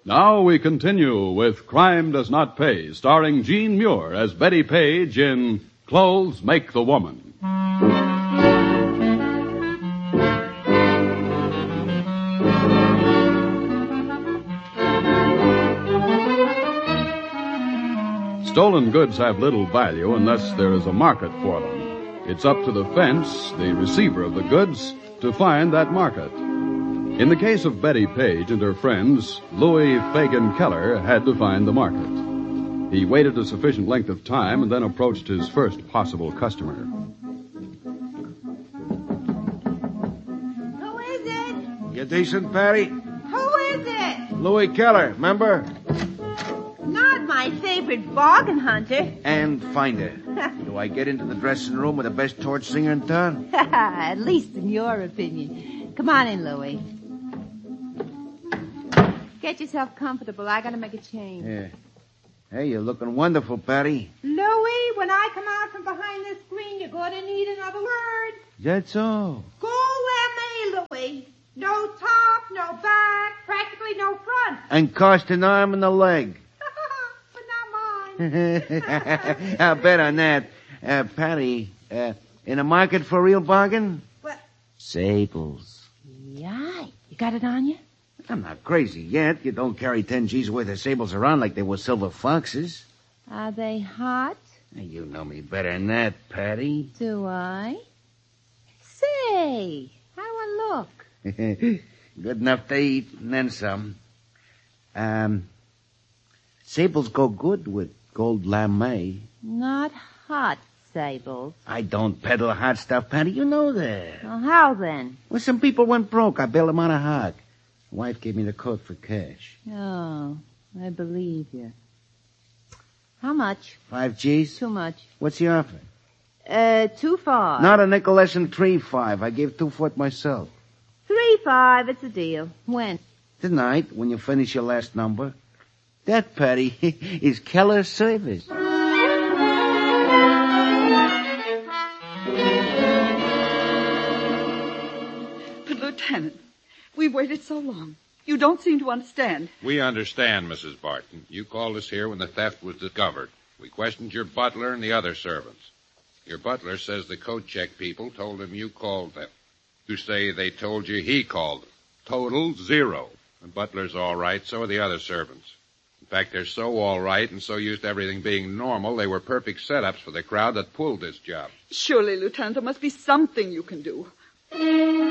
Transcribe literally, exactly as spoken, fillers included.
Now we continue with Crime Does Not Pay, starring Jean Muir as Betty Page in Clothes Make the Woman. Stolen goods have little value unless there is a market for them. It's up to the fence, the receiver of the goods, to find that market. In the case of Betty Page and her friends, Louis Fagin Keller had to find the market. He waited a sufficient length of time and then approached his first possible customer. Who is it? You decent, Patty? Who is it? Louis Keller, remember? Not my favorite bargain hunter. And finder. Do I get into the dressing room with the best torch singer in town? At least in your opinion. Come on in, Louis. Get yourself comfortable. I gotta make a change. Yeah. Hey, you're looking wonderful, Patty. Louis, when I come out from behind this screen, you're gonna need another word. That's all. Gold lame, Louis. No top, no back, practically no front. And cost an arm and a leg. But not mine. I'll bet on that. Uh, Patty, uh, in a market for real bargain? What? Sables. Yeah, you got it on you? I'm not crazy yet. You don't carry ten G's worth of sables around like they were silver foxes. Are they hot? You know me better than that, Patty. Do I? Say, how do I look? Good enough to eat, and then some. Um, sables go good with gold lame. Not hot sables. I don't peddle hot stuff, Patty. You know that. Well, how then? Well, some people went broke. I bailed them on a hog. Wife gave me the coat for cash. Oh, I believe you. How much? Five G's? Too much. What's the offer? Uh, two five. Not a nickel less than three five. I gave two for it myself. Three five, it's a deal. When? Tonight, when you finish your last number. That, Patty, is Keller service. But, Lieutenant, we've waited so long. You don't seem to understand. We understand, Missus Barton. You called us here when the theft was discovered. We questioned your butler and the other servants. Your butler says the coat check people told him you called them. You say they told you he called them. Total zero. The butler's all right, so are the other servants. In fact, they're so all right and so used to everything being normal, they were perfect setups for the crowd that pulled this job. Surely, Lieutenant, there must be something you can do.